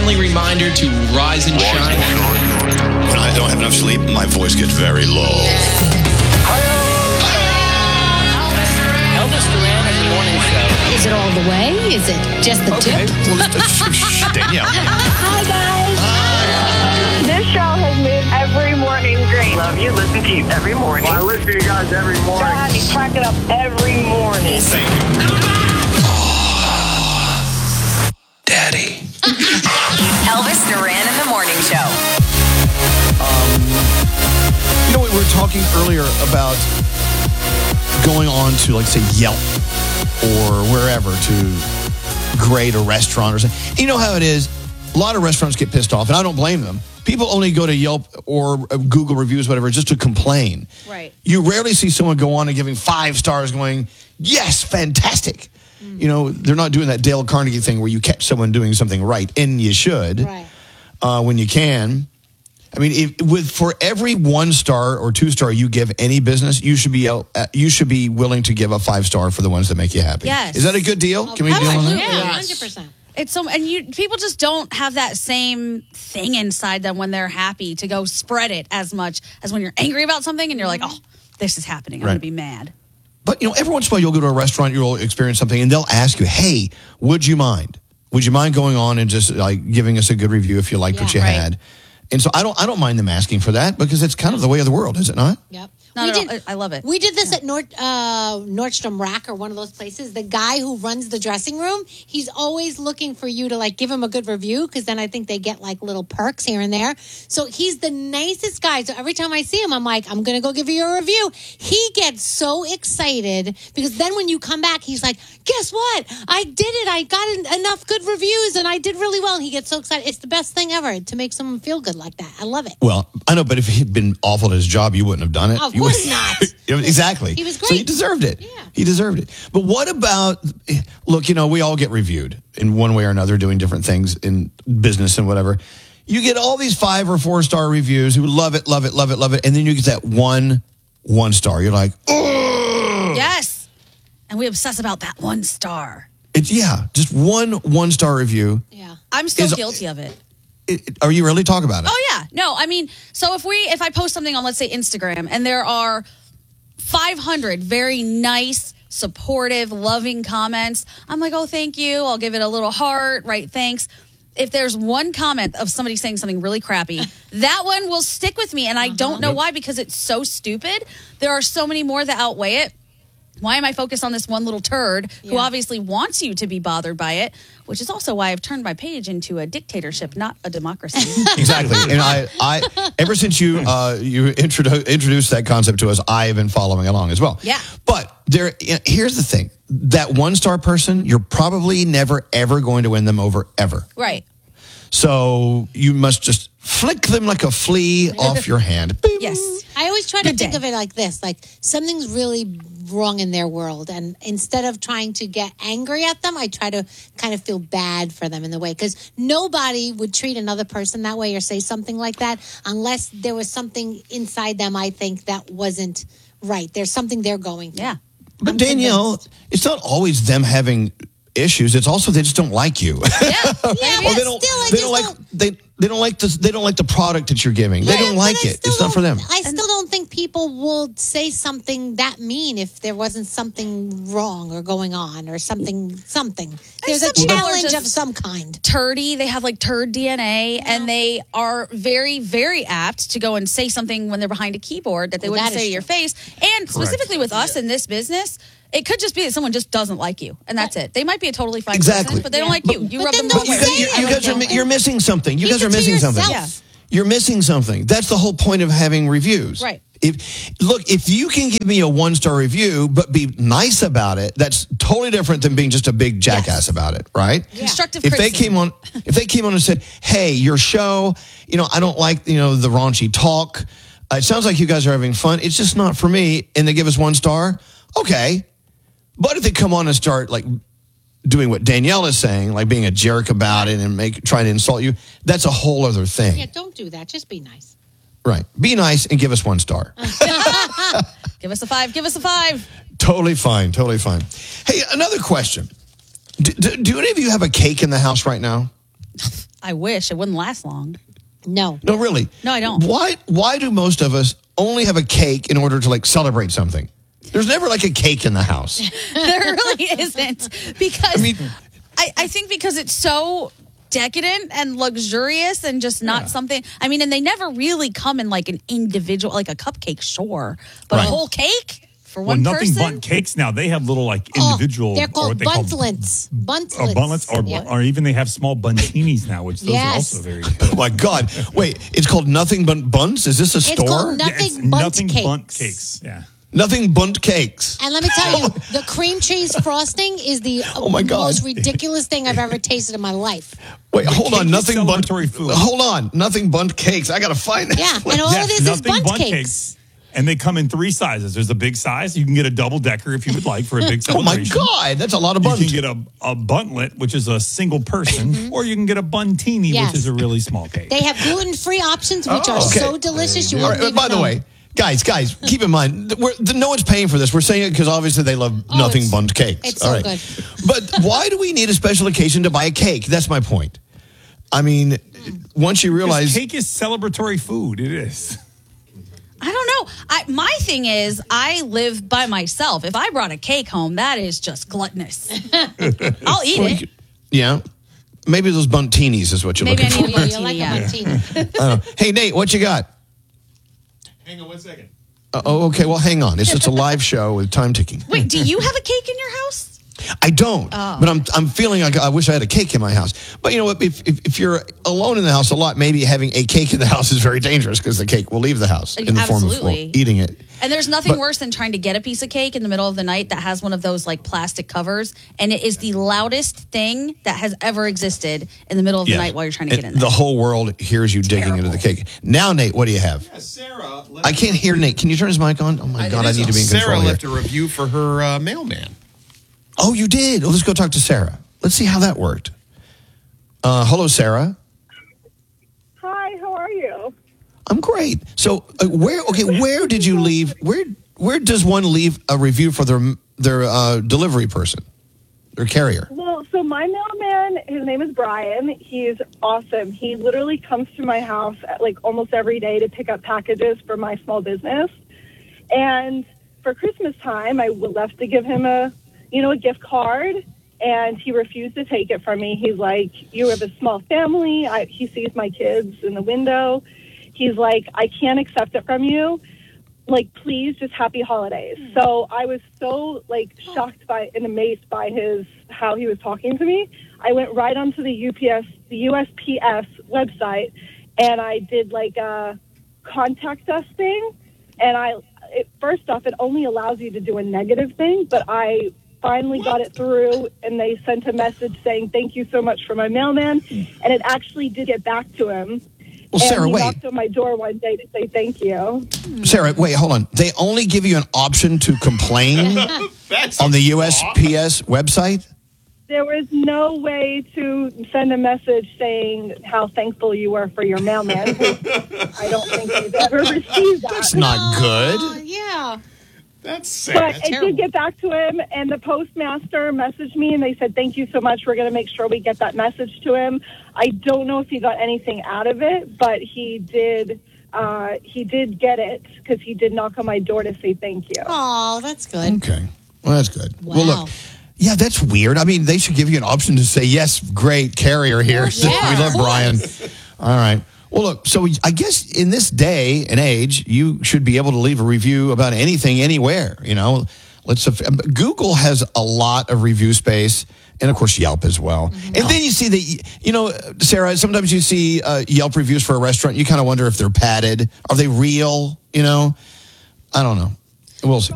friendly reminder to rise and shine. When I don't have enough sleep, my voice gets very low. Elvis Duran in the morning show. Is it all the way? Is it just the tip? Well, Danielle. Hi, guys. This show has made every morning great. Love you. Listen to you every morning. I listen to you guys every morning. God, you crack it up every morning. Thank you. Daddy. Elvis Duran in the morning show. You know, we were talking earlier about going on to, like, say, Yelp or wherever to grade a restaurant or something. You know how it is? A lot of restaurants get pissed off, and I don't blame them. People only go to Yelp or Google reviews, whatever, just to complain. Right. You rarely see someone go on and giving 5 stars going, yes, fantastic. You know, they're not doing that Dale Carnegie thing where you catch someone doing something right, and you should, Right. when you can. I mean, for every 1 star or 2 star you give any business, you should be willing to give a 5 star for the ones that make you happy. Yes. Is that a good deal? Can we deal on that? Yeah, 100%. It's so, and people just don't have that same thing inside them when they're happy to go spread it as much as when you're angry about something and you're like, oh, this is happening. I'm going to be mad. But, you know, every once in a while you'll go to a restaurant, you'll experience something, and they'll ask you, hey, would you mind? Would you mind going on and just like giving us a good review if you liked what you had? And so I don't mind them asking for that because it's kind of the way of the world, is it not? Yep. I love it. We did this at Nordstrom Rack or one of those places. The guy who runs the dressing room, he's always looking for you to like give him a good review because then I think they get like little perks here and there. So he's the nicest guy. So every time I see him, I'm like, I'm going to go give you a review. He gets so excited because then when you come back, he's like, guess what? I did it. I got enough good reviews and I did really well. And he gets so excited. It's the best thing ever to make someone feel good like that. I love it. Well, I know, but if he'd been awful at his job, you wouldn't have done it. Of course not. Exactly. He was great. So he deserved it. Yeah. He deserved it. But what about, look, you know, we all get reviewed in one way or another doing different things in business and whatever. You get all these 5 or 4 star reviews who love it, love it, love it, love it. And then you get that one star. You're like, oh. Yes. And we obsess about that 1 star. It's, just one star review. Yeah. I'm still guilty of it. Are you really talking about it? Oh, yeah. No, I mean, so if I post something on, let's say, Instagram, and there are 500 very nice, supportive, loving comments, I'm like, oh, thank you. I'll give it a little heart, right? Thanks. If there's one comment of somebody saying something really crappy, that one will stick with me, and I don't know why, because it's so stupid. There are so many more that outweigh it. Why am I focused on this one little turd who obviously wants you to be bothered by it, which is also why I've turned my page into a dictatorship, not a democracy. Exactly. And I ever since you introduced that concept to us, I have been following along as well. Yeah. But here's the thing. That 1 star person, you're probably never, ever going to win them over, ever. Right. So you must just flick them like a flea off your hand. Bing. Yes. I always try to think of it like this, like something's really wrong in their world. And instead of trying to get angry at them, I try to kind of feel bad for them in the way. Because nobody would treat another person that way or say something like that unless there was something inside them, I think, that wasn't right. There's something they're going through. Yeah. But Danielle, it's not always them having issues. It's also they just don't like you. Yeah, Or they don't like the product that you're giving. They don't like it. It's not for them. I still don't think people will say something that mean if there wasn't something wrong or going on or something. There's a challenge of some kind. Turdy, they have like turd DNA, and they are very, very apt to go and say something when they're behind a keyboard that they wouldn't say to your face. And specifically with us in this business, it could just be that someone just doesn't like you, and that's it. They might be a totally fine person, but they don't like you. You rub them the wrong way. You're missing something. You guys are missing something. Yeah. You're missing something. That's the whole point of having reviews. Right. If you can give me a 1-star review, but be nice about it, that's totally different than being just a big jackass about it, right? Yeah. Constructive If they criticism. came on and said, hey, your show, I don't like, the raunchy talk. It sounds like you guys are having fun. It's just not for me. And they give us 1 star. Okay. But if they come on and start like doing what Danielle is saying, like being a jerk about it and trying to insult you, that's a whole other thing. Yeah, don't do that. Just be nice. Right. Be nice and give us 1 star. Give us a 5. Give us a 5. Totally fine. Totally fine. Hey, another question. Do any of you have a cake in the house right now? I wish. It wouldn't last long. No. No, really. No, I don't. Why do most of us only have a cake in order to like celebrate something? There's never like a cake in the house. There really isn't. Because I think because it's so decadent and luxurious and just not something. I mean, and they never really come in like an individual, like a cupcake, sure. But Right. a whole cake for Well, one nothing person? but cakes now. They have little like individual. They're or called what they call buntlets. Or buntlets, Yeah. or even they have small buntinis now, which those Yes. are also very good. Oh my God! Wait, it's called Nothing But Buns. Is this a It's store? called Yeah, it's Nothing Bunt nothing Cakes. bunt cakes. Yeah. Nothing Bunt Cakes. And let me tell you, the cream cheese frosting is the Oh, my God. most ridiculous thing I've ever tasted in my life. Wait, hold on. cake is Nothing Bunt. celebratory food. Hold on. Nothing Bunt Cakes. I gotta find that. Yeah, and all Yes, it is nothing bunt cakes. And they come in 3 sizes. There's a big size. You can get a double decker if you would like for a big Oh my celebration. God, that's a lot of You buns. can get a buntlet, which is a single person, or you can get a buntini, Yes. which is a really small cake. They have gluten-free options, which are okay. so delicious. You All wouldn't right, even by the know. way, guys, keep in mind, no one's paying for this. We're saying it because obviously they love Nothing it's- Bunt Cakes. it's All so right. good. But why do we need a special occasion to buy a cake? That's my point. I mean, once you Because realize... cake is celebratory food. It is. I don't know. My thing is, I live by myself. If I brought a cake home, that is just gluttonous. I'll eat it. Yeah. Maybe those buntinis is what you're Maybe I looking need for. a Yeah, you like a Yeah. martini. Hey, Nate, what you got? Hang on 1 second. Okay, well, hang on. It's just a live show with time ticking. Wait, do you have a cake in your house? I don't, but I'm feeling like I wish I had a cake in my house. But you know what? If you're alone in the house a lot, maybe having a cake in the house is very dangerous because the cake will leave the house in the form of Absolutely. eating it. And there's nothing But- worse than trying to get a piece of cake in the middle of the night that has one of those like plastic covers, and it is the loudest thing that has ever existed in the middle of the Yeah. night while you're trying to get in The there. whole world hears you digging into the cake. Now, Nate, what do you have? Sarah. I can't hear Nate. Can you turn his mic on? Oh my God, I need to be in Sarah control here. left a review for her mailman. Oh, you did? Well, let's go talk to Sarah. Let's see how that worked. Hello, Sarah. Hi, how are you? I'm great. So, where did you leave? Where does one leave a review for their delivery person, their carrier? Well, so my mailman, his name is Brian. He's awesome. He literally comes to my house like almost every day to pick up packages for my small business. And for Christmas time, I left to give him a gift card, and he refused to take it from me. He's like, "You have a small family." He sees my kids in the window. He's like, "I can't accept it from you. Like, please, just happy holidays." So I was so like shocked by and amazed by how he was talking to me. I went right onto the USPS website, and I did like a contact us thing. And first off, it only allows you to do a negative thing, but I finally got it through, and they sent a message saying, "Thank you so much for my mailman," and it actually did get back to him. Well, Sarah, and he wait. knocked on my door one day to say thank you. Sarah, wait, hold on. They only give you an option to complain on the USPS website? There was no way to send a message saying how thankful you were for your mailman. I don't think you've ever received that. That's not good. Yeah. That's sad. But it did get back to him, and the postmaster messaged me, and they said, "Thank you so much. We're going to make sure we get that message to him." I don't know if he got anything out of it, but he did get it because he did knock on my door to say thank you. Oh, that's good. Okay. Well, that's good. Wow. Well, look. Yeah, that's weird. I mean, they should give you an option to say, yes, great carrier here. Yeah, We love of Brian. All right. Well, look, so I guess in this day and age, you should be able to leave a review about anything, anywhere. You know, Google has a lot of review space, and of course Yelp as well. And then you see that, Sarah, sometimes you see Yelp reviews for a restaurant. You kind of wonder if they're padded. Are they real? I don't know. We'll see.